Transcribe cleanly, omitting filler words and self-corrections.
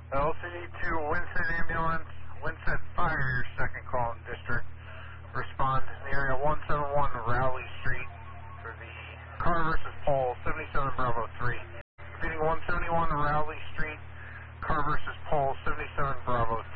LCD2 Winston Ambulance, Winston Fire, your second call in district. Respond in the area 171 Rowley Street for the car versus pole, 77 Bravo 3. Repeating 171 Rowley Street, car versus pole, 77 Bravo